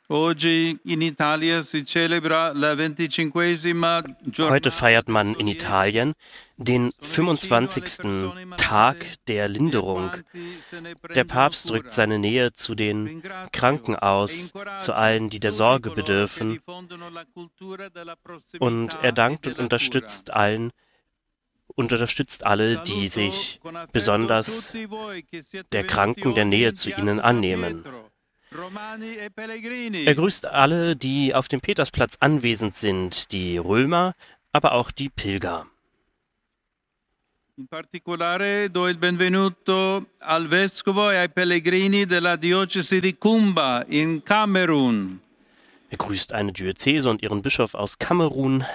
Heute feiert man in Italien den 25. Tag der Linderung. Der Papst drückt seine Nähe zu den Kranken aus, zu allen, die der Sorge bedürfen. Und er dankt und unterstützt alle, die sich besonders der Kranken, der Nähe zu ihnen annehmen. Er grüßt alle, die auf dem Petersplatz anwesend sind, die Römer, aber auch die Pilger. In particolare do il benvenuto al vescovo e ai pellegrini della diocesi di Kumba in Kamerun. Er grüßt eine Diözese und ihren Bischof aus Kamerun.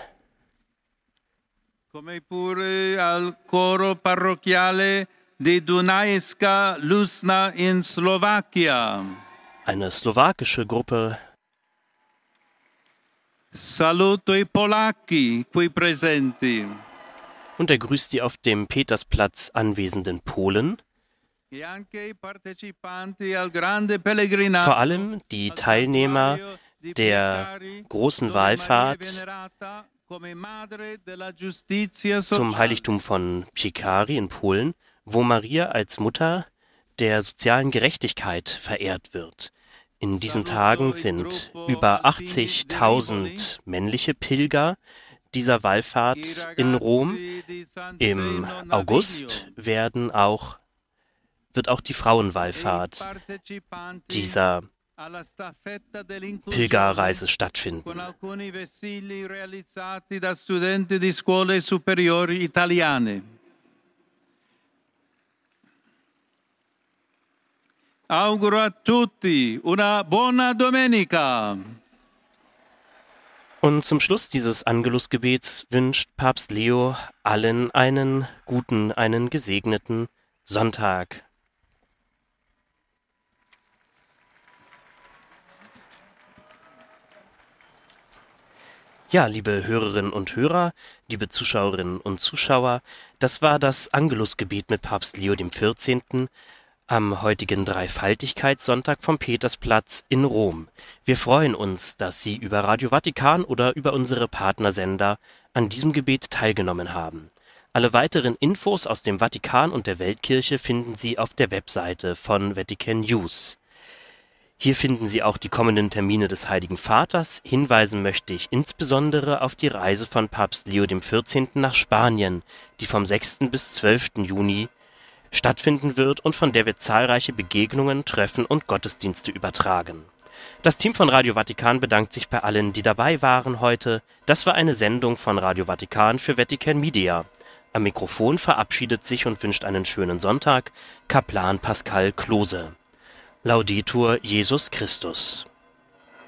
Come pure al coro parrocchiale di Dunajska Lusna in Slowakia. Eine slowakische Gruppe. Saluto i polacchi qui presenti. Und er grüßt die auf dem Petersplatz anwesenden Polen. Vor allem die Teilnehmer der großen Wallfahrt zum Heiligtum von Piekary in Polen, wo Maria als Mutter der sozialen Gerechtigkeit verehrt wird. In diesen Tagen sind über 80.000 männliche Pilger dieser Wallfahrt in Rom. Im August wird auch die Frauenwallfahrt dieser Pilgerreise stattfinden. Auguro a tutti una buona domenica. Und zum Schluss dieses Angelusgebets wünscht Papst Leo allen einen guten, einen gesegneten Sonntag. Ja, liebe Hörerinnen und Hörer, liebe Zuschauerinnen und Zuschauer, das war das Angelusgebet mit Papst Leo XIV. Am heutigen Dreifaltigkeitssonntag vom Petersplatz in Rom. Wir freuen uns, dass Sie über Radio Vatikan oder über unsere Partnersender an diesem Gebet teilgenommen haben. Alle weiteren Infos aus dem Vatikan und der Weltkirche finden Sie auf der Webseite von Vatican News. Hier finden Sie auch die kommenden Termine des Heiligen Vaters. Hinweisen möchte ich insbesondere auf die Reise von Papst Leo XIV. Nach Spanien, die vom 6. bis 12. Juni stattfinden wird und von der wir zahlreiche Begegnungen, Treffen und Gottesdienste übertragen. Das Team von Radio Vatikan bedankt sich bei allen, die dabei waren heute. Das war eine Sendung von Radio Vatikan für Vatican Media. Am Mikrofon verabschiedet sich und wünscht einen schönen Sonntag Kaplan Pascal Klose. Laudetur Jesus Christus.